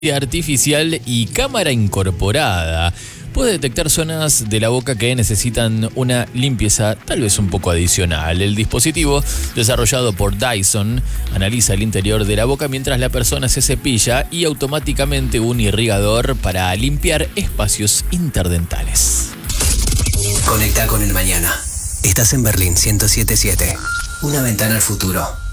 Artificial y cámara incorporada puede detectar zonas de la boca que necesitan una limpieza tal vez un poco adicional. El dispositivo, desarrollado por Dyson, analiza el interior de la boca mientras la persona se cepilla y automáticamente un irrigador para limpiar espacios interdentales. Conecta con el mañana. Estás en Berlín 107.7. Una ventana al futuro.